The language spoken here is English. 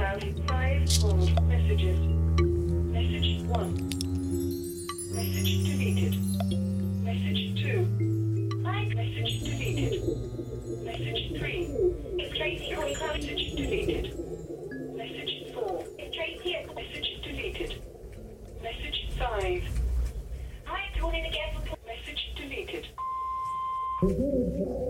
about 5 old messages. Message 1. Message deleted. Message 2. Hi, message deleted. Message 3. It's Tracy calling. Message deleted. Message 4. It's Tracy. Message deleted. Message 5. Hi, calling again. Message deleted.